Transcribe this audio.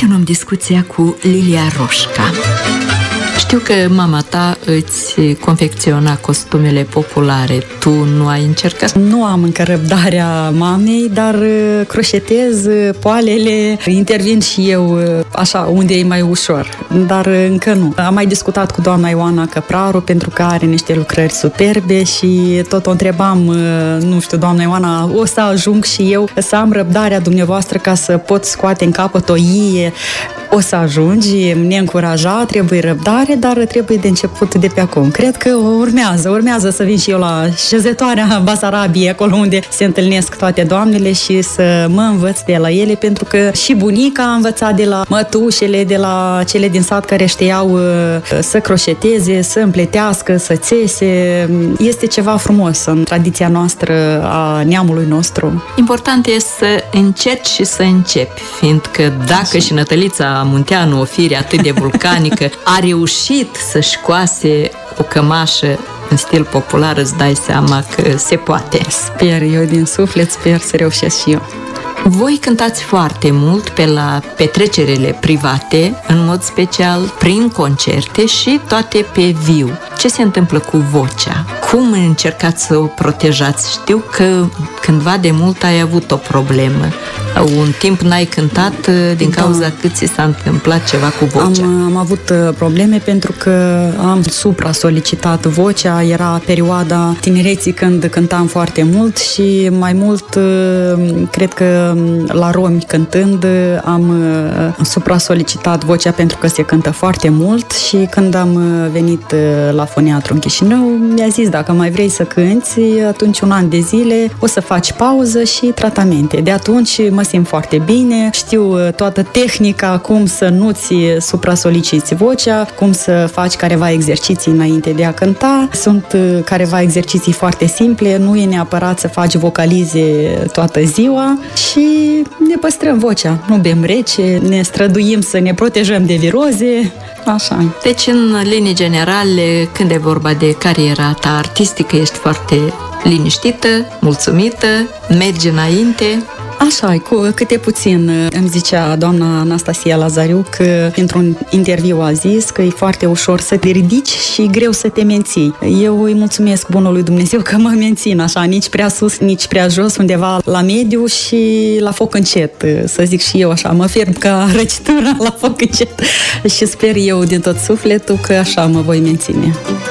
Continuăm discuția cu Lilia Roșca. Știu că mama ta îți confecționa costumele populare. Tu nu ai încercat? Nu am încă răbdarea mamei, dar croșetez poalele, intervin și eu așa unde e mai ușor, dar încă nu. Am mai discutat cu doamna Ioana Căpraru pentru că are niște lucrări superbe și tot o întrebam, nu știu, doamna Ioana, o să ajung și eu să am răbdarea dumneavoastră ca să pot scoate în capăt o ie. O să ajungi, ne încuraja, trebuie răbdare, dar trebuie de început de pe acum. Cred că urmează să vin și eu la șezătoarea Basarabiei, acolo unde se întâlnesc toate doamnele și să mă învăț de la ele, pentru că și bunica a învățat de la mătușele, de la cele din sat care știau să croșeteze, să împletească, să țese. Este ceva frumos în tradiția noastră, a neamului nostru. Important este să încerci și să începi, fiindcă dacă și Nătălița Munteanu, o fire atât de vulcanică, a reușit să-și coase o cămașă în stil popular, îți dai seama că se poate. Sper, eu din suflet sper să reușesc și eu. Voi cântați foarte mult pe la petrecerile private, în mod special prin concerte și toate pe viu. Ce se întâmplă cu vocea? Cum încercați să o protejați? Știu că cândva de mult ai avut o problemă. Un timp n-ai cântat din cauza că ți s-a întâmplat ceva cu vocea. Am avut probleme pentru că am supra-solicitat vocea. Era perioada tinereții când cântam foarte mult și mai mult, cred că la romi cântând, am supra-solicitat vocea pentru că se cântă foarte mult și când am venit la Foniatru în Chișinău, mi-a zis, dacă mai vrei să cânți, atunci 1 an de zile o să faci pauză și tratamente. De atunci mă simt foarte bine, știu toată tehnica, cum să nu-ți supra-soliciți vocea, cum să faci careva exerciții înainte de a cânta. Sunt careva exerciții foarte simple, nu e neapărat să faci vocalize toată ziua și ne păstrăm vocea. Nu bem rece, ne străduim să ne protejăm de viroze, așa. Deci, în linii generale, când e vorba de cariera ta artistică, ești foarte liniștită, mulțumită, mergi înainte. Așa, cu câte puțin. Îmi zicea doamna Anastasia Lazariu că într-un interviu a zis că e foarte ușor să te ridici și greu să te menții. Eu îi mulțumesc bunului Dumnezeu că mă mențin așa, nici prea sus, nici prea jos, undeva la mediu și la foc încet. Să zic și eu așa, mă ferm ca răcitura la foc încet și sper eu din tot sufletul că așa mă voi menține.